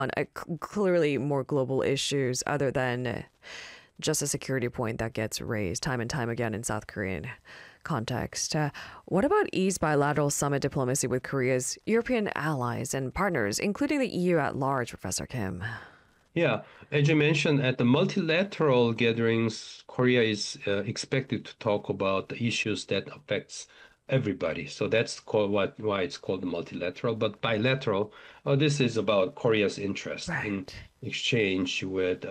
on clearly more global issues other than just a security point that gets raised time and time again in South Korean context. What about E's bilateral summit diplomacy with Korea's European allies and partners, including the EU at large, Professor Kim? Yeah, as you mentioned, at the multilateral gatherings, Korea is expected to talk about the issues that affects everybody. So that's called why it's called multilateral. But bilateral, this is about Korea's interest in Right. exchange with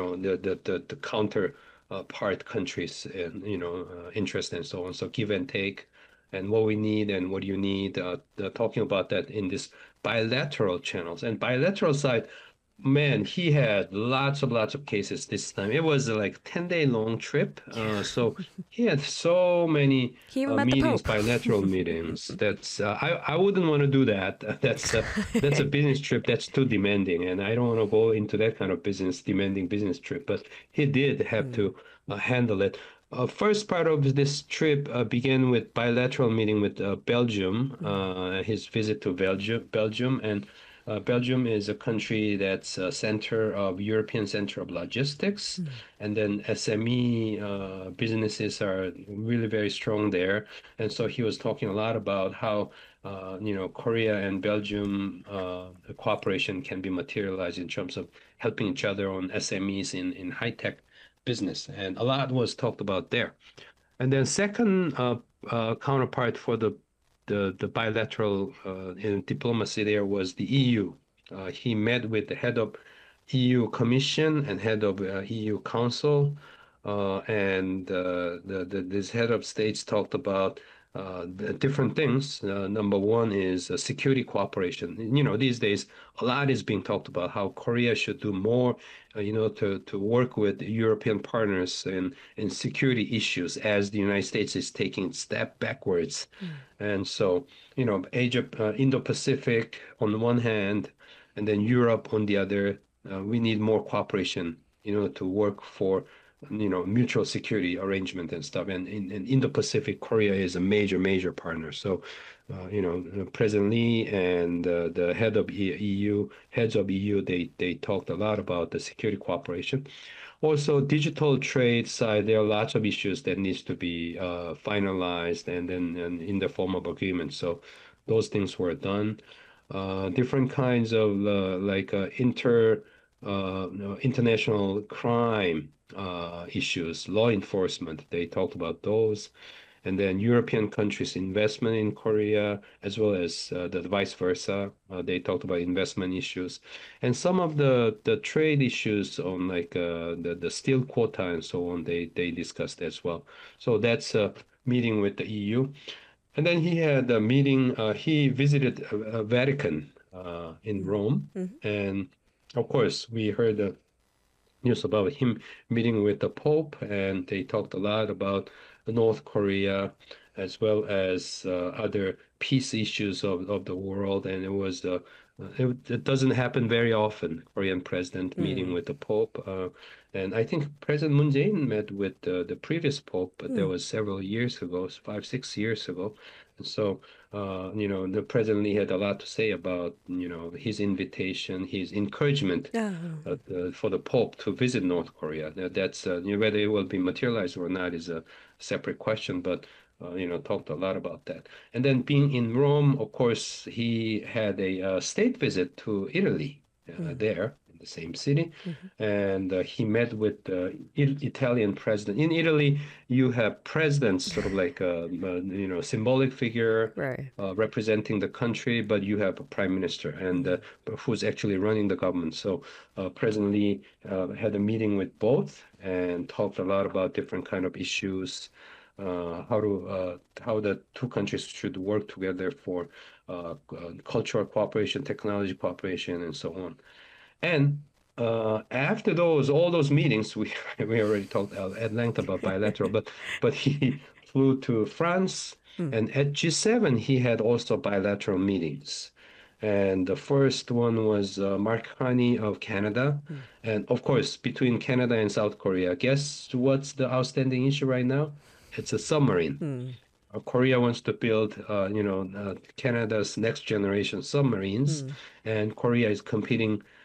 the counter part countries and interest and so on. So give and take, and what we need and what you need. Talking about that in this bilateral channels and bilateral side. Man, he had lots of cases this time. It was like 10-day long trip. So he had so many He even met the meetings, Pope. bilateral meetings. That's I wouldn't want to do that. That's a business trip that's too demanding, and I don't want to go into that kind of demanding business trip. But he did have Mm. to handle it. First part of this trip began with bilateral meeting with Belgium, his visit to Belgium, and Belgium is a country that's a center of European center of logistics, Mm. and then SME businesses are really very strong there. And so he was talking a lot about how Korea and Belgium cooperation can be materialized in terms of helping each other on SMEs in high tech business, and a lot was talked about there. And then second counterpart for the bilateral diplomacy there was the EU. He met with the head of EU Commission and head of EU Council, and this head of states talked about the different things. Number one is security cooperation. These days a lot is being talked about how Korea should do more, to work with European partners in security issues as the United States is taking a step backwards. Mm. And so, Asia, Indo-Pacific on the one hand, and then Europe on the other, we need more cooperation, to work for, mutual security arrangement and stuff. And in Indo-Pacific, Korea is a major partner. So, President Lee and the heads of EU, they talked a lot about the security cooperation. Also, digital trade side, there are lots of issues that needs to be finalized and then in the form of agreement. So those things were done. Different kinds of international crime issues, law enforcement. They talked about those, and then European countries' investment in Korea, as well as the vice versa. They talked about investment issues, and some of the trade issues on like the steel quota and so on. They discussed as well. So that's a meeting with the EU, and then he had a meeting. He visited Vatican in Mm. Rome, Mhm. and of course we heard news about him meeting with the Pope, and they talked a lot about North Korea as well as other peace issues of the world. And it doesn't happen very often, Korean president meeting Mm. with the Pope. And I think President Moon Jae-in met with the previous Pope, but that Mm. was several years ago, 5, 6 years ago. And so, the President Lee had a lot to say about, his invitation, his encouragement Oh. for the Pope to visit North Korea. That's whether it will be materialized or not is a separate question, but talked a lot about that. And then being in Rome, of course, he had a state visit to Italy Mm. there in the same city, Mhm. and he met with the Italian president. In Italy, you have presidents, sort of like a symbolic figure. Right. Representing the country, but you have a prime minister and Mm. who's actually running the government. So President Lee had a meeting with both and talked a lot about different kind of issues, how the two countries should work together for cultural cooperation, technology cooperation, and so on. And after all those meetings, we we already talked at length about bilateral, but he flew to France, Mm. and at G7 he had also bilateral meetings. And the first one was Mark Carney of Canada, Mm. and of course between Canada and South Korea. Guess what's the outstanding issue right now? It's a submarine. Mm. Korea wants to build, Canada's next generation submarines, Mm. and Korea is competing